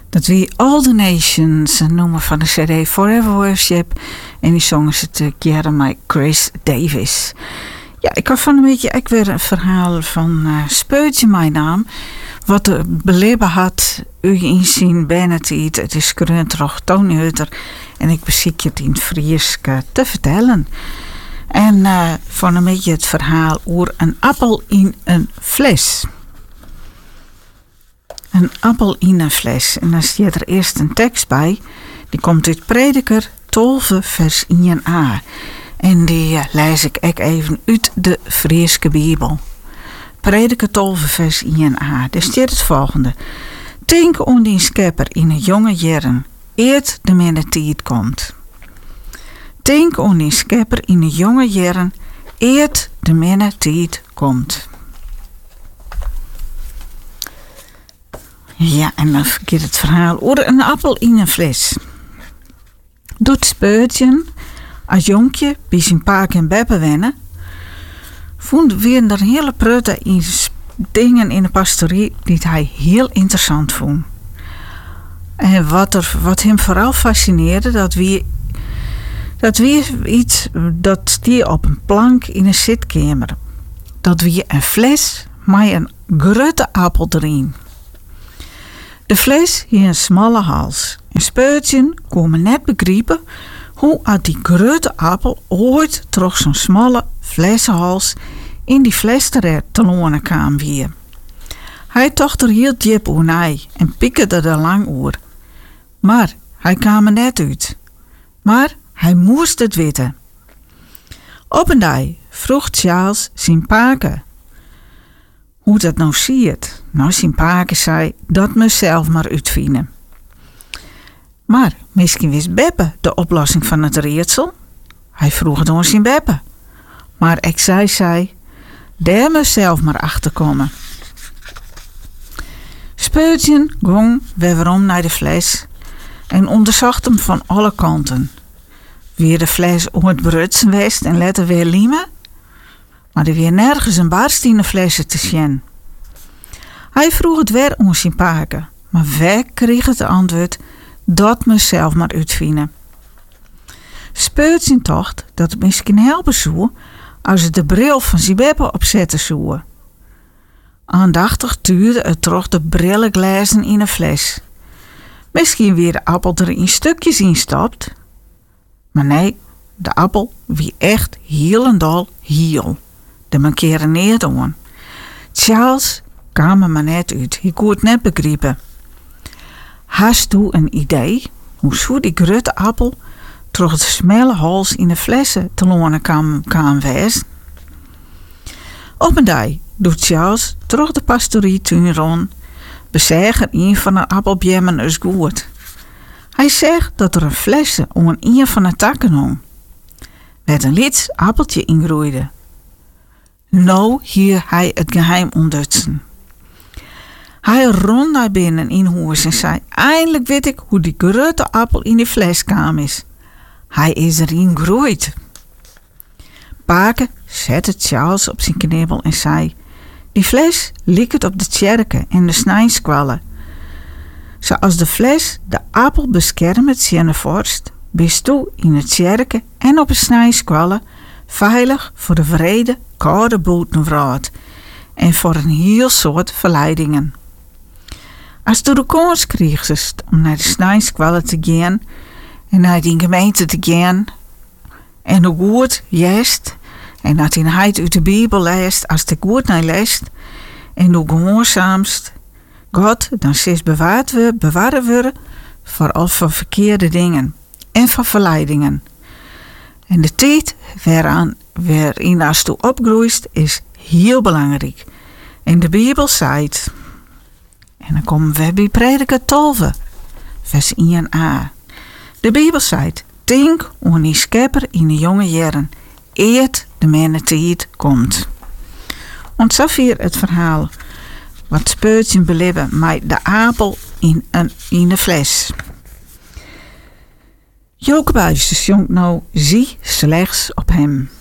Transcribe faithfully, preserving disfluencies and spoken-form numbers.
Dat wie All the Nations, een nummer van de C D Forever Worship. En die zongen ze together met Chris Davis. Ja, ik had van een beetje ook weer een verhaal van uh, Speutje, mijn naam. Wat de beleven had, u inzien Benetiet. Het is terug toonhutter. En ik beziek je het in het Fries te vertellen. En uh, van een beetje het verhaal over een appel in een fles. Een appel in een fles. En dan staat er eerst een tekst bij. Die komt uit Prediker twaalf vers één a. En die uh, lees ik ook even uit de Friese Bijbel. Prediker twaalf vers één a. Daar staat het volgende. Denk aan die schepper in het jonge jaren, eert de minnetijd komt. Denk aan die schepper in het jonge jaren, eert de minnetijd komt. Ja, en dan gaat het verhaal over een appel in een fles. Doet Speutje als jonkje bij zijn paak en beppe wennen, vond weer er hele prutte in dingen in de pastorie die hij heel interessant vond. En wat, er, wat hem vooral fascineerde, dat wie dat wie iets dat stier op een plank in een zitkamer. Dat wie een fles met een grote appel erin. De fles hier een smalle hals. En Speutje kon me net begrijpen hoe uit die grote appel ooit toch zo'n smalle flessenhals in die fles terecht te lonen kwam weer. Hij tocht er heel diep oornij en pikkerde er lang oor. Maar hij kwam er net uit. Maar hij moest het weten. Op een dag vroeg Charles zijn paken hoe dat nou ziet. Nou, zijn paken zei dat me zelf maar uitvinden. Maar misschien wist Beppe de oplossing van het raadsel. Hij vroeg het aan zijn Beppe. Maar ik zei, zei, daar moet zelf maar achterkomen. Speutje ging weerom naar de fles en onderzocht hem van alle kanten. Weer de fles om het brutsen west en lette weer liemen, maar er weer nergens een barst in de flessen te zien. Hij vroeg het weer aan zijn paken, maar weg kreeg het antwoord dat me zelf maar uitvinden. Speutje tocht dat het misschien helpen zou als het de bril van zijn beppe opzetten zou. Aandachtig tuurde het toch de brillenglazen in een fles. Misschien weer de appel er in stukjes in stopt. Maar nee, de appel wie echt heel en dol heel. De mankeren neer doen. Charles kwam er maar net uit. Ik kon het net begrijpen. Hast u een idee hoe zo die grote appel toch het smelle hals in de flessen te lonen kan, kan wezen? Op een dag doet Charles terug de pastorie tuin rond, bezeiger een van de appelbjemmen is goed. Hij zegt dat er een flesje om een een van de takken hong, met een lits appeltje ingroeide. Nou hier hij het geheim ontdutsen. Hij rond naar binnen in huis en zei, eindelijk weet ik hoe die grote appel in die fles kwam is. Hij is erin groeid. Paken zette Charles op zijn knibbel en zei, die fles liekt op de tjerken en de snijskwallen. Zoals de fles de appel beschermt zijn vorst, bist toe in het tjerken en op de snijskwallen veilig voor de vrede, koude boetenvraat en voor een heel soort verleidingen. Als du de kans kreeg om naar de snijskwallen te gaan en naar die gemeente te gaan en hoe goed juist en dat in heid uit de Bijbel leest, als de goed naar leest en hoe gehoorzaamst God dan steeds bewaard we, bewaren we vooral voor verkeerde dingen en voor verleidingen. En de tijd waaraan waarin als toe opgroeist is heel belangrijk. En de Bijbel zegt, en dan komen we bij Prediker twaalf, vers één a. De Bijbel zegt, denk aan die schepper in de jonge jaren, eert de minnetijd komt. Want zo vier het verhaal wat Speutje beleven met de appel in, een, in de fles. Joke Buijs zong nou zie slechts op hem.